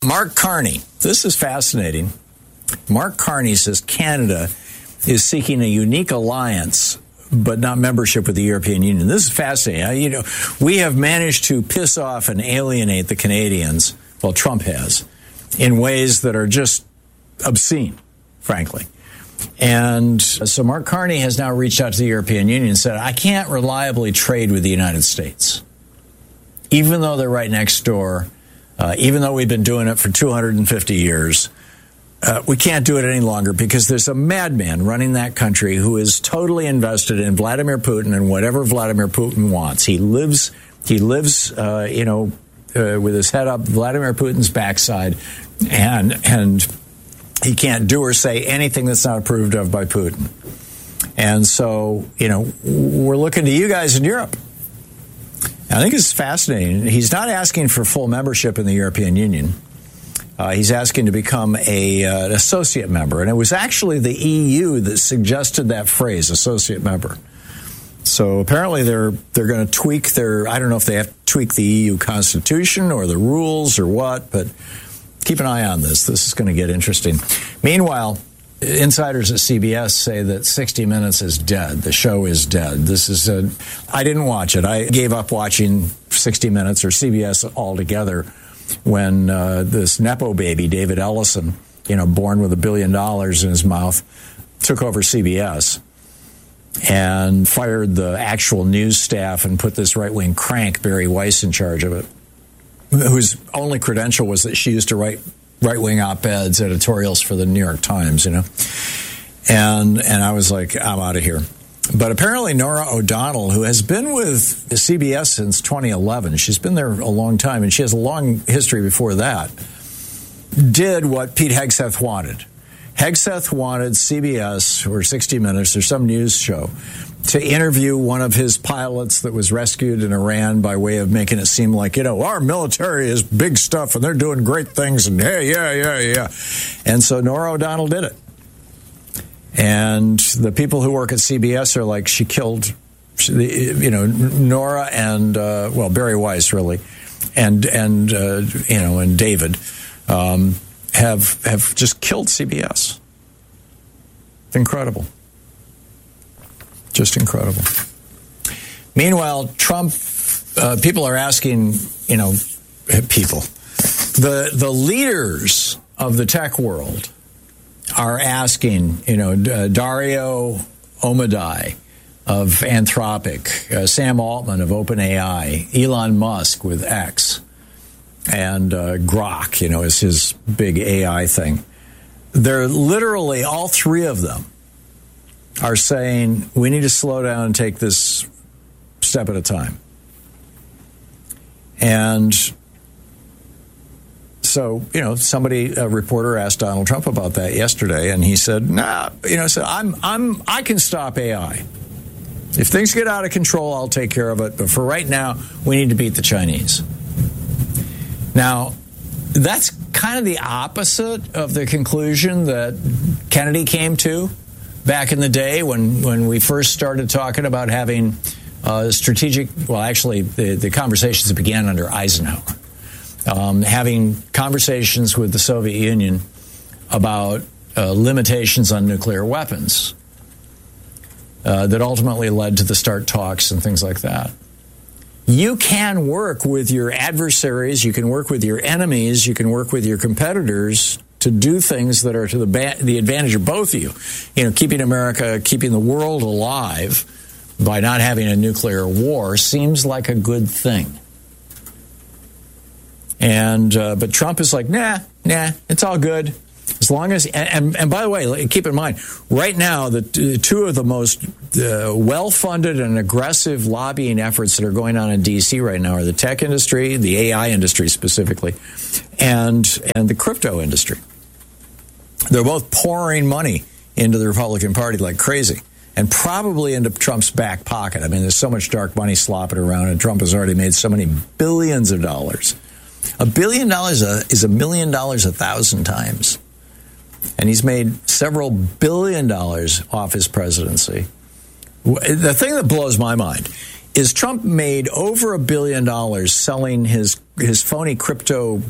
Mark Carney, this is fascinating. Mark Carney says Canada is seeking a unique alliance, but not membership with the European Union. This is fascinating. We have managed to piss off and alienate the Canadians, well, Trump has, in ways that are just obscene, frankly. And so Mark Carney has now reached out to the European Union and said, I can't reliably trade with the United States, even though they're right next door, even though we've been doing it for 250 years. We can't do it any longer because there's a madman running that country who is totally invested in Vladimir Putin and whatever Vladimir Putin wants. He lives, with his head up Vladimir Putin's backside, and he can't do or say anything that's not approved of by Putin. And so, we're looking to you guys in Europe. I think it's fascinating. He's not asking for full membership in the European Union. He's asking to become an associate member. And it was actually the EU that suggested that phrase, associate member. So apparently they're going to tweak I don't know if they have to tweak the EU constitution or the rules or what, but keep an eye on this. This is going to get interesting. Meanwhile, insiders at CBS say that 60 Minutes is dead. The show is dead. I didn't watch it. I gave up watching 60 Minutes or CBS altogether when this Nepo baby, David Ellison, born with $1 billion in his mouth, took over CBS and fired the actual news staff and put this right-wing crank, Barry Weiss, in charge of it, whose only credential was that she used to write right-wing op-eds, editorials for the New York Times, And I was like, I'm out of here. But apparently Norah O'Donnell, who has been with CBS since 2011, she's been there a long time, and she has a long history before that, did what Pete Hegseth wanted. Hegseth wanted CBS or 60 Minutes or some news show to interview one of his pilots that was rescued in Iran by way of making it seem like, our military is big stuff and they're doing great things and yeah. And so Norah O'Donnell did it. And the people who work at CBS are like, she killed, Norah and, Barry Weiss, really, and David have just killed CBS. Incredible. Just incredible. Meanwhile, Trump, people are asking, the leaders of the tech world are asking, Dario Amodei of Anthropic, Sam Altman of OpenAI, Elon Musk with X, and Grok, is his big AI thing. They're literally, all three of them are saying, we need to slow down and take this step at a time. And so, a reporter asked Donald Trump about that yesterday, and he said, I can stop AI. If things get out of control, I'll take care of it. But for right now, we need to beat the Chinese. Now, that's kind of the opposite of the conclusion that Kennedy came to back in the day when we first started talking about having strategic, the conversations began under Eisenhower. Having conversations with the Soviet Union about limitations on nuclear weapons that ultimately led to the START talks and things like that. You can work with your adversaries, you can work with your enemies, you can work with your competitors to do things that are to the advantage of both of you. Keeping America, keeping the world alive by not having a nuclear war seems like a good thing. And but Trump is like, nah, it's all good. As long as, and by the way, keep in mind, right now, the two of the most well-funded and aggressive lobbying efforts that are going on in D.C. right now are the tech industry, the AI industry specifically, and the crypto industry. They're both pouring money into the Republican Party like crazy, and probably into Trump's back pocket. I mean, there's so much dark money slopping around, and Trump has already made so many billions of dollars. $1 billion is $1 million 1,000 times. And he's made several $billion off his presidency. The thing that blows my mind is Trump made over $1 billion selling his phony crypto,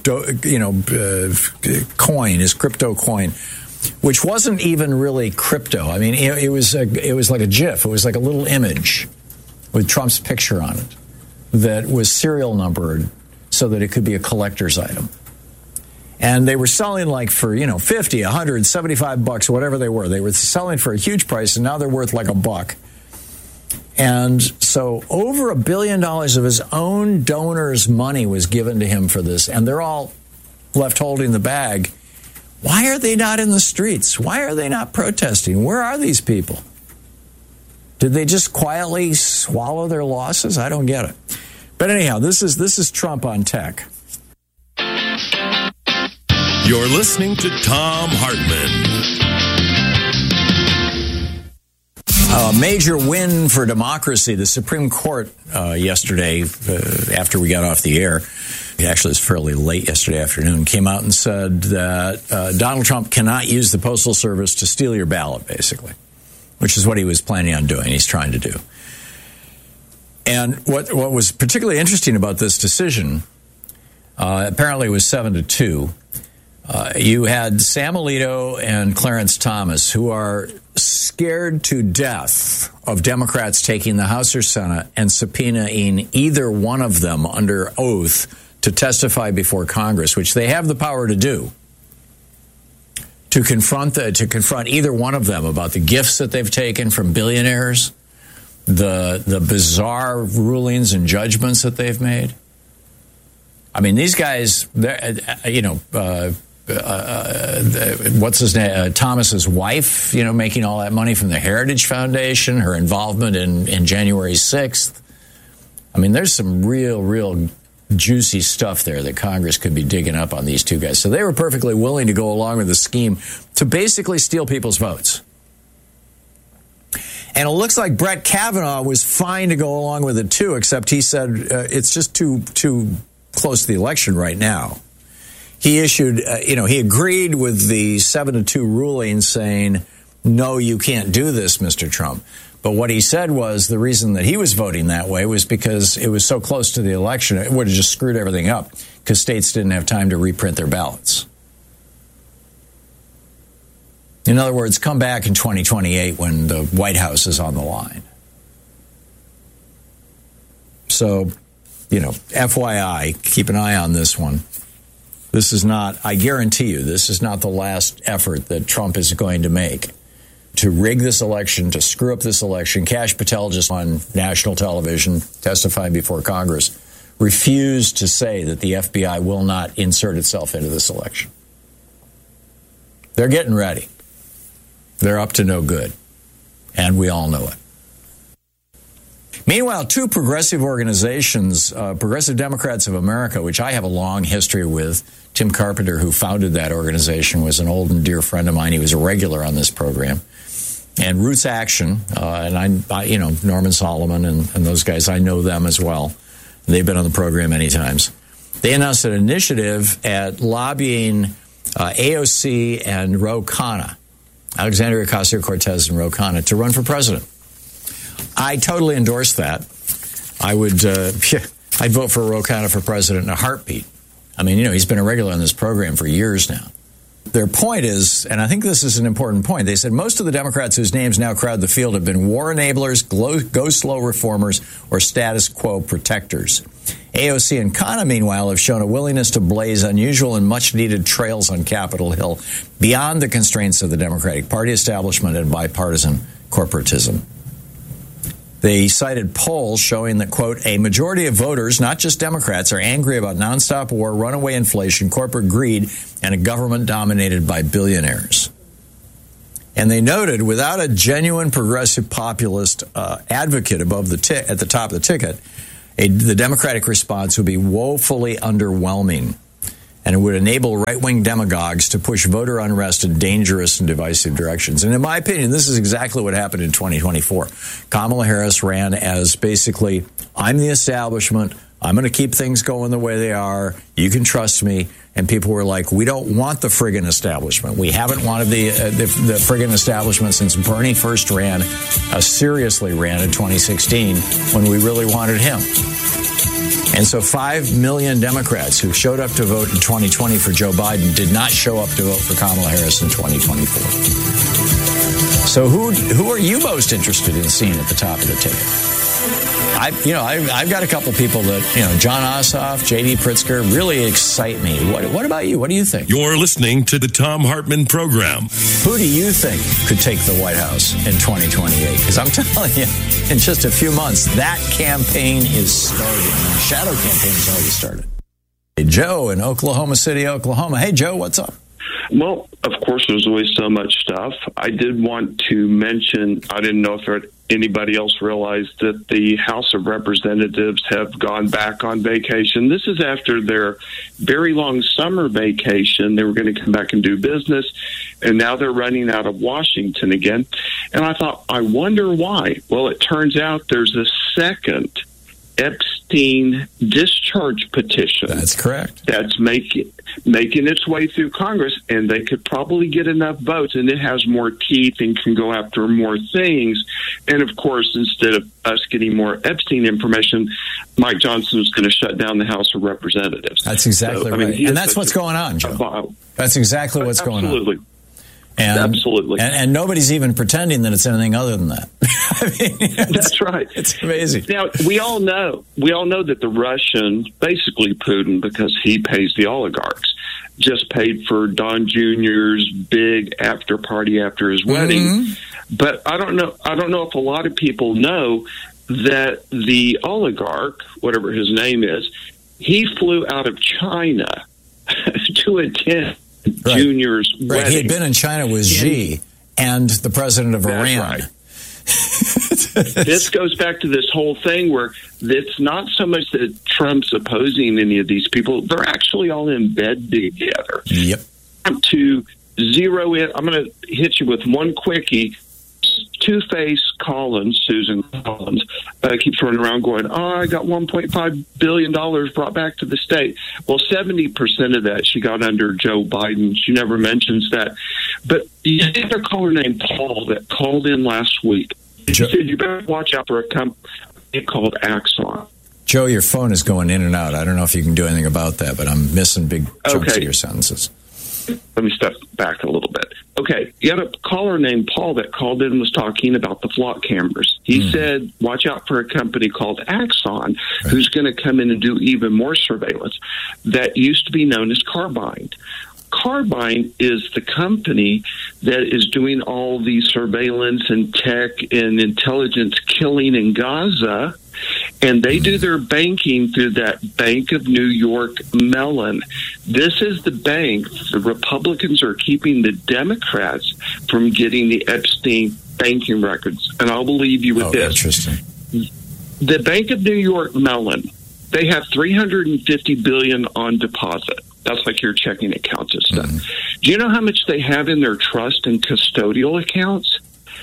coin, his crypto coin, which wasn't even really crypto. I mean, it was like a GIF. It was like a little image with Trump's picture on it that was serial numbered so that it could be a collector's item. And they were selling like for, $50, $100, $75, whatever they were. They were selling for a huge price, and now they're worth like $1. And so over $1 billion of his own donors' money was given to him for this, and they're all left holding the bag. Why are they not in the streets? Why are they not protesting? Where are these people? Did they just quietly swallow their losses? I don't get it. But anyhow, this is Trump on tech. You're listening to Thom Hartmann. A major win for democracy. The Supreme Court yesterday, after we got off the air, actually it was fairly late yesterday afternoon, came out and said that Donald Trump cannot use the Postal Service to steal your ballot, basically, which is what he was planning on doing. He's trying to do. And what was particularly interesting about this decision, apparently it was 7-2. You had Sam Alito and Clarence Thomas, who are scared to death of Democrats taking the House or Senate and subpoenaing either one of them under oath to testify before Congress, which they have the power to do, to confront either one of them about the gifts that they've taken from billionaires, the bizarre rulings and judgments that they've made. I mean, these guys, what's his name? Thomas's wife, making all that money from the Heritage Foundation, her involvement in January 6th. I mean, there's some real juicy stuff there that Congress could be digging up on these two guys. So they were perfectly willing to go along with the scheme to basically steal people's votes. And it looks like Brett Kavanaugh was fine to go along with it too, except he said it's just too close to the election right now. He issued, he agreed with the 7-2 ruling saying, no, you can't do this, Mr. Trump. But what he said was the reason that he was voting that way was because it was so close to the election, it would have just screwed everything up because states didn't have time to reprint their ballots. In other words, come back in 2028 when the White House is on the line. So, FYI, keep an eye on this one. This is not, I guarantee you, this is not the last effort that Trump is going to make to rig this election, to screw up this election. Kash Patel just on national television testifying before Congress refused to say that the FBI will not insert itself into this election. They're getting ready. They're up to no good. And we all know it. Meanwhile, two progressive organizations, Progressive Democrats of America, which I have a long history with. Tim Carpenter, who founded that organization, was an old and dear friend of mine. He was a regular on this program. And Roots Action, and I Norman Solomon and those guys, I know them as well. They've been on the program many times. They announced an initiative at lobbying AOC and Ro Khanna, Alexandria Ocasio-Cortez and Ro Khanna, to run for president. I totally endorse that. I'd vote for Ro Khanna for president in a heartbeat. I mean, he's been a regular on this program for years now. Their point is, and I think this is an important point, they said most of the Democrats whose names now crowd the field have been war enablers, go-slow reformers, or status quo protectors. AOC and Khanna, meanwhile, have shown a willingness to blaze unusual and much-needed trails on Capitol Hill beyond the constraints of the Democratic Party establishment and bipartisan corporatism. They cited polls showing that, quote, a majority of voters, not just Democrats, are angry about nonstop war, runaway inflation, corporate greed, and a government dominated by billionaires. And they noted, without a genuine progressive populist advocate at the top of the ticket, the Democratic response would be woefully underwhelming. And it would enable right-wing demagogues to push voter unrest in dangerous and divisive directions. And in my opinion, this is exactly what happened in 2024. Kamala Harris ran as basically, I'm the establishment, I'm going to keep things going the way they are. You can trust me. And people were like, we don't want the friggin' establishment. We haven't wanted the friggin' establishment since Bernie first seriously ran in 2016 when we really wanted him. And so 5 million Democrats who showed up to vote in 2020 for Joe Biden did not show up to vote for Kamala Harris in 2024. So who are you most interested in seeing at the top of the ticket? I've got a couple people that, John Ossoff, J.D. Pritzker, really excite me. What about you? What do you think? You're listening to the Thom Hartmann Program. Who do you think could take the White House in 2028? Because I'm telling you, in just a few months, that campaign is starting. The shadow campaign has already started. Hey, Joe in Oklahoma City, Oklahoma. Hey, Joe, what's up? Well, of course, there's always so much stuff. I did want to mention, I didn't know if anybody else realized that the House of Representatives have gone back on vacation. This is after their very long summer vacation. They were going to come back and do business, and now they're running out of Washington again. And I thought, I wonder why. Well, it turns out there's a second Epstein discharge petition. That's correct. That's making its way through Congress, and they could probably get enough votes, and it has more teeth and can go after more things. And of course, instead of us getting more Epstein information, Mike Johnson is going to shut down the House of Representatives. That's exactly right. And that's what's going on, Joe. That's exactly what's going on. Absolutely. Absolutely. And nobody's even pretending that it's anything other than that. That's right. It's amazing. Now, we all know that the Russian, basically Putin, because he pays the oligarchs, just paid for Don Jr.'s big after party after his wedding. Mm-hmm. But I don't know if a lot of people know that the oligarch, whatever his name is, he flew out of China to attend Junior's wedding. He had been in China with Xi and the president of Iran. Right. This goes back to this whole thing where it's not so much that Trump's opposing any of these people. They're actually all in bed together. Yep. To zero in, I'm going to hit you with one quickie. Two-Face Collins, Susan Collins, keeps running around going, I got $1.5 billion brought back to the state. Well, 70% of that she got under Joe Biden. She never mentions that. But the other caller named Paul that called in last week, he said, you better watch out for a company called Axon. Joe, your phone is going in and out. I don't know if you can do anything about that, but I'm missing big chunks of your sentences. Let me step back a little bit. Okay, you had a caller named Paul that called in and was talking about the flock cameras. He said, watch out for a company called Axon, who's going to come in and do even more surveillance. That used to be known as Carbine. Carbine is the company that is doing all the surveillance and tech and intelligence killing in Gaza. And they do their banking through that Bank of New York Mellon. This is the bank the Republicans are keeping the Democrats from getting the Epstein banking records. And I'll leave you with this. Interesting. The Bank of New York Mellon, they have $350 billion on deposit. That's like your checking accounts and stuff. Mm-hmm. Do you know how much they have in their trust and custodial accounts?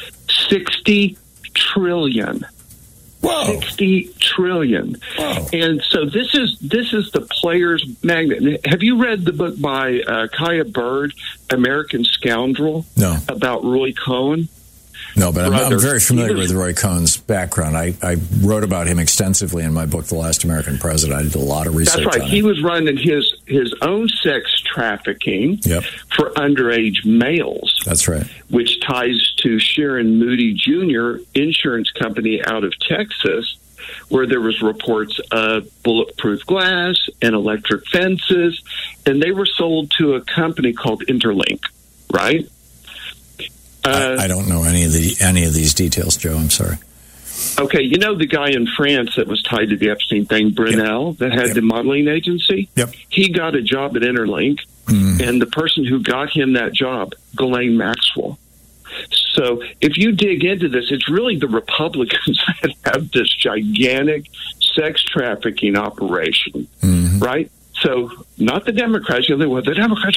$60 trillion. Whoa. 60 trillion. Whoa. And so this is the player's magnet. Have you read the book by Kaya Bird, American Scoundrel? No. About Roy Cohn? No, but I'm very familiar with Roy Cohn's background. I wrote about him extensively in my book, The Last American President. I did a lot of research on him. That's right. He was running his own sex trafficking for underage males. That's right. Which ties to Sharon Moody Jr., insurance company out of Texas, where there was reports of bulletproof glass and electric fences, and they were sold to a company called Interlink, right? I don't know any of these details, Joe. I'm sorry. Okay, you know the guy in France that was tied to the Epstein thing, Brunel, that had the modeling agency? Yep. He got a job at Interlink, and the person who got him that job, Ghislaine Maxwell. So if you dig into this, it's really the Republicans that have this gigantic sex trafficking operation, right? So not the Democrats. The Democrats